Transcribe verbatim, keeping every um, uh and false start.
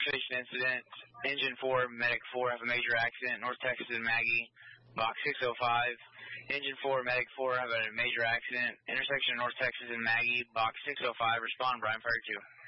Transportation incident. Engine four, Medic four have a major accident. North Texas and Maggie, box six oh five. Engine four, Medic four have a major accident. Intersection of North Texas and Maggie, box six oh five. Respond, Brian Ferry two.